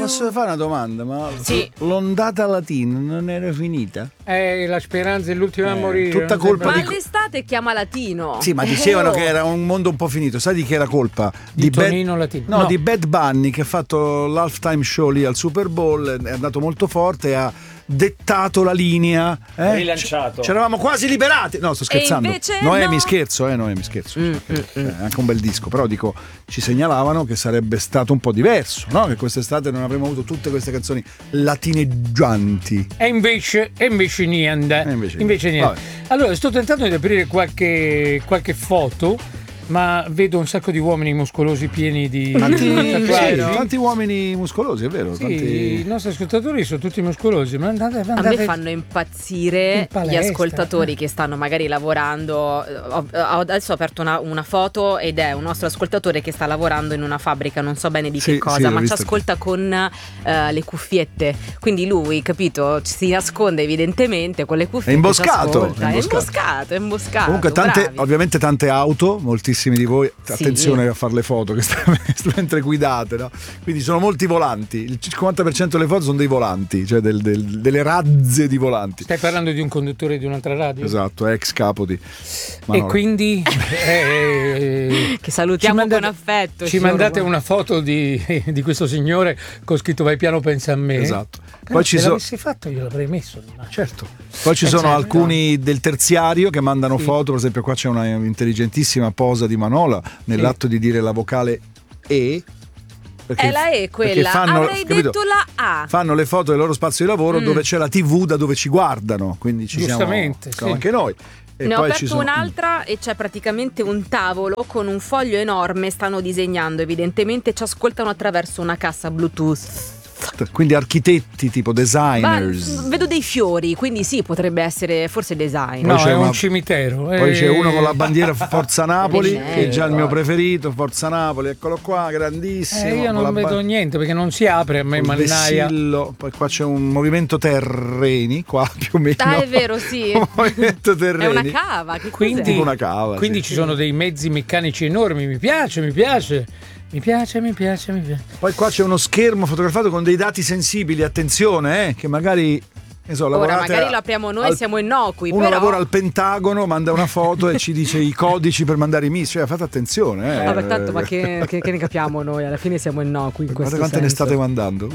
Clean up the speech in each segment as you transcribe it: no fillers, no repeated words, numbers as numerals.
Posso fare una domanda? Ma sì. L'ondata latina non era finita? La speranza è l'ultima a morire. Tutta colpa Ma di... l'estate chiama latino. Sì, ma dicevano che era un mondo un po' finito. Sai di chi era colpa? Di Tonino Latino. No, di Bad Bunny, che ha fatto l'halftime show lì al Super Bowl, è andato molto forte e ha dettato la linea. Rilanciato. C'eravamo quasi liberati. No, sto scherzando. Noemi, scherzo. Noemi, scherzo. Anche un bel disco, però dico, ci segnalavano che sarebbe stato un po' diverso, no? Che quest'estate non avremmo avuto tutte queste canzoni latineggianti. E invece niente. Invece niente. Vabbè. Allora, sto tentando di aprire qualche foto, ma vedo un sacco di uomini muscolosi pieni di tatuaggi. Tanti uomini muscolosi, è vero? Sì, tanti... i nostri ascoltatori sono tutti muscolosi, ma andate. A me fanno impazzire gli ascoltatori che stanno magari lavorando. Adesso ho aperto una foto ed è un nostro ascoltatore che sta lavorando in una fabbrica, non so bene di che cosa, ma ci ascolta con le cuffiette. Quindi lui, capito, si nasconde evidentemente con le cuffiette. È imboscato. È imboscato. Comunque ovviamente tante auto, moltissimi di voi, attenzione a fare le foto che mentre guidate, no? Quindi sono molti volanti, il 50% delle foto sono dei volanti, cioè delle razze di volanti. Stai parlando di un conduttore di un'altra radio? Esatto, ex capo di Manolo. E quindi che salutiamo con affetto. Ci mandate una foto di questo signore con scritto "Vai piano, pensa a me". Esatto. Poi se l'avessi fatto io l'avrei messo. Certo. Poi ci sono alcuni del terziario che mandano foto, per esempio qua c'è una intelligentissima posa di Manola nell'atto di dire la vocale E. È la E quella, avrei detto la A. Fanno le foto del loro spazio di lavoro dove c'è la TV da dove ci guardano, quindi ci siamo anche noi. E ne poi ho aperto un'altra e c'è praticamente un tavolo con un foglio enorme, stanno disegnando, evidentemente ci ascoltano attraverso una cassa Bluetooth. Quindi architetti tipo designers. Ma vedo dei fiori, quindi sì, potrebbe essere forse design. No, è un cimitero. Poi c'è uno con la bandiera Forza Napoli, che è già il mio preferito, Forza Napoli, eccolo qua, grandissimo. Io non vedo niente perché non si apre, a me mannaia. Poi qua c'è un movimento terreni, qua più o meno. È vero, sì. Un movimento terreni. È una cava, che quindi, cos'è? Una cava. Quindi ci sono dei mezzi meccanici enormi, mi piace. Mi piace. Poi qua c'è uno schermo fotografato con dei dati sensibili, attenzione, che magari ora magari lo apriamo noi, siamo innocui. Uno però lavora al Pentagono, manda una foto e ci dice i codici per mandare i missili, cioè fate attenzione. Vabbè, tanto, ma che ne capiamo noi? Alla fine siamo innocui in questo senso. Quante ne state mandando?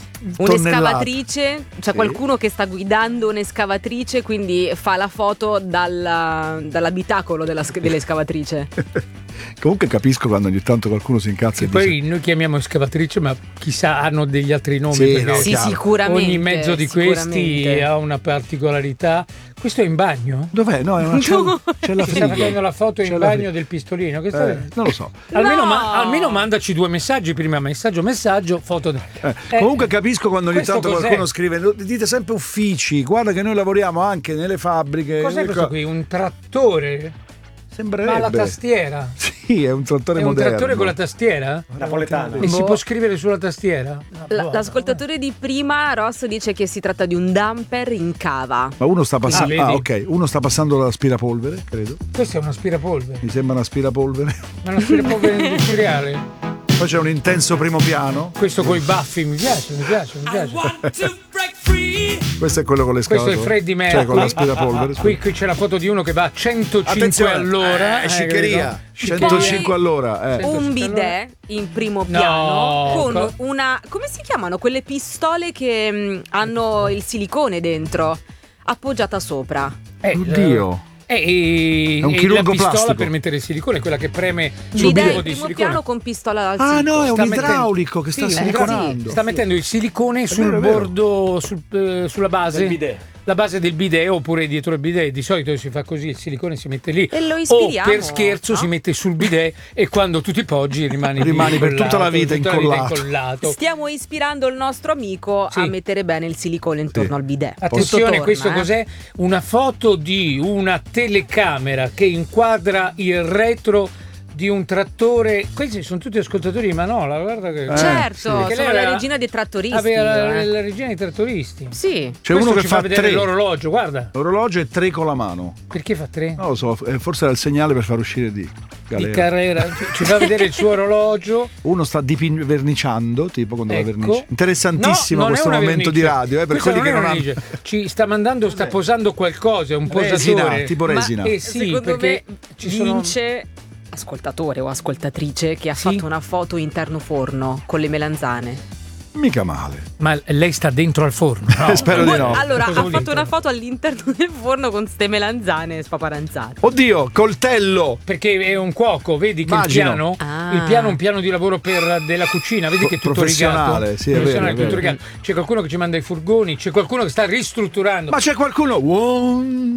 Un'escavatrice, c'è qualcuno che sta guidando un'escavatrice, quindi fa la foto dall'abitacolo dell'escavatrice. Comunque capisco quando ogni tanto qualcuno si incazza e poi dice... noi chiamiamo escavatrice, ma chissà hanno degli altri nomi, sì, sicuramente ogni mezzo di questi ha una particolarità. Questo è in bagno? Dov'è? No, c'è la sta facendo la foto in bagno del pistolino. Non lo so. Almeno mandaci 2 messaggi prima, messaggio, foto. Comunque capisco quando ogni tanto qualcuno scrive, dite sempre uffici, guarda che noi lavoriamo anche nelle fabbriche. Cos'è questo qui? Un trattore? Sembrerebbe. Ma la tastiera? Sì, è un trattore moderno. È un trattore con la tastiera? Napoletano. E si può scrivere sulla tastiera? L'ascoltatore di prima, Ross, dice che si tratta di un dumper in cava. Ma uno sta passando. Ok, uno sta passando l'aspirapolvere, credo. Questo è un aspirapolvere. Mi sembra un aspirapolvere. Ma un aspirapolvere industriale. Poi c'è un intenso primo piano. Questo coi baffi mi piace. Questo è quello con le scatole. Questo è Freddie Mercury. Cioè con l'aspirapolvere. Qui c'è la foto di uno che va a 105 all'ora. Sciccheria. 105 all'ora. Un bidet in primo piano con una... Come si chiamano? Quelle pistole che hanno il silicone dentro, appoggiata sopra. Oddio. È un chirurgo la pistola plastico per mettere il silicone, quella che preme sul bidet di primo silicone. Piano con pistola al silicone. Ah no, è un idraulico che sta siliconando. Sta mettendo il silicone sul bordo, sulla base del bidet. La base del bidet, oppure dietro il bidet. Di solito si fa così, il silicone si mette lì. E lo ispiriamo, o per scherzo si mette sul bidet e quando tu ti poggi rimani per tutta la vita incollato. Stiamo ispirando il nostro amico a mettere bene il silicone intorno al bidet. Attenzione, questo cos'è? Una foto di una telecamera che inquadra il retro di un trattore. Questi sono tutti ascoltatori di Manola, guarda che. Certo, sono la regina dei trattoristi. Aveva la regina dei trattoristi. Sì. C'è uno che fa vedere 3. L'orologio, guarda. L'orologio è 3 con la mano. Perché fa 3? Non lo so, forse era il segnale per far uscire di Carrera. Ci fa vedere il suo orologio. Uno sta verniciando, tipo quando la vernice. Interessantissimo questo momento di radio, per quelli che non hanno. Ci sta mandando, sta posando qualcosa, un posatore. Tipo resina. Sì, secondo me vince ascoltatore o ascoltatrice che ha fatto una foto interno forno con le melanzane. Mica male. Ma lei sta dentro al forno? No. Spero di no. Allora, ha fatto una foto all'interno del forno con ste melanzane spaparanzate. Oddio, coltello! Perché è un cuoco, vedi che il piano è un piano di lavoro della cucina, vedi che è tutto rigato. Sì, è vero, tutto rigato. C'è qualcuno che ci manda i furgoni, c'è qualcuno che sta ristrutturando. Ma c'è qualcuno un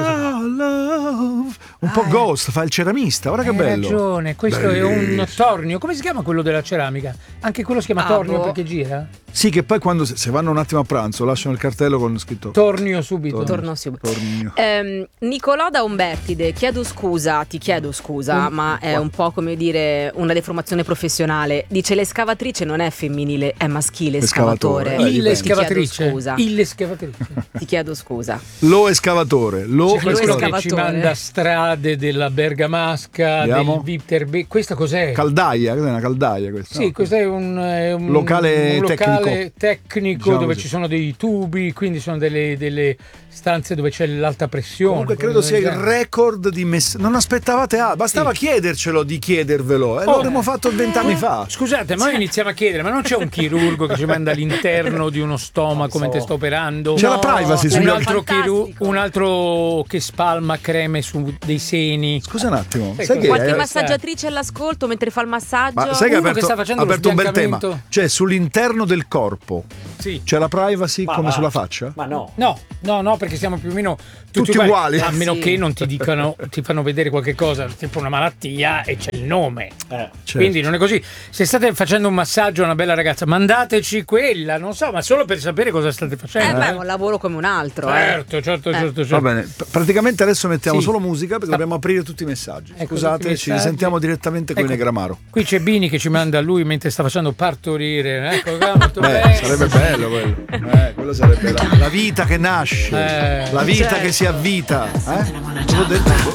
po' Ghost, fa il ceramista, guarda che bello. Hai ragione, questo è un tornio. Come si chiama quello della ceramica? Anche quello si chiama tornio perché gira? Sì, che poi quando se vanno un attimo a pranzo lasciano il cartello con scritto tornio subito. Torno subito. Nicolò da Umbertide, ti chiedo scusa, ma è un po' come dire una deformazione professionale. Dice l'escavatrice non è femminile, è maschile escavatore. L'escavatrice. Ti chiedo scusa. Lo escavatore. C'è qualcuno che ci manda strade della Bergamasca, del Viterbe. Questa cos'è? Caldaia, cos'è una caldaia questa? Sì, questo è un locale tecnico diciamo dove ci sono dei tubi, quindi sono delle stanze dove c'è l'alta pressione. Comunque credo sia il record di non aspettavate bastava chiedercelo di chiedervelo lo avremmo fatto 20 anni fa. Scusate, ma noi iniziamo a chiedere, ma non c'è un chirurgo che ci manda all'interno di uno stomaco mentre sta operando? C'è la privacy, un altro che spalma creme su dei seni. Scusa un attimo, qualche massaggiatrice all'ascolto mentre fa il massaggio. Ma sai che che sta facendo aperto un bel tema, cioè sull'interno del corpo c'è la privacy come sulla faccia? Ma no, perché siamo più o meno tutti uguali, a meno che non ti dicano, ti fanno vedere qualche cosa tipo una malattia e c'è il nome, certo. Quindi non è così. Se state facendo un massaggio a una bella ragazza, mandateci quella, non so, ma solo per sapere cosa state facendo. È un lavoro come un altro. Certo. Va bene, praticamente adesso mettiamo solo musica perché dobbiamo aprire tutti i messaggi. Scusate, ci risentiamo direttamente con Negramaro. Qui c'è Bini che ci manda a lui mentre sta facendo partorire. Ecco, molto bene. Sarebbe bello quello. Quello sarebbe la vita che nasce, la vita che si avvita. L'ho detto.